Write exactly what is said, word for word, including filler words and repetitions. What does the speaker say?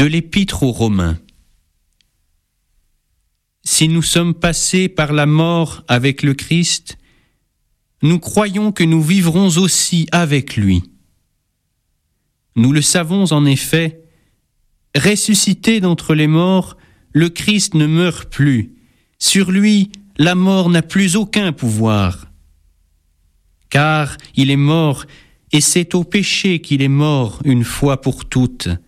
De l'Épître aux Romains. Si nous sommes passés par la mort avec le Christ, nous croyons que nous vivrons aussi avec lui. Nous le savons en effet, ressuscité d'entre les morts, le Christ ne meurt plus. Sur lui, la mort n'a plus aucun pouvoir. Car il est mort, et c'est au péché qu'il est mort une fois pour toutes.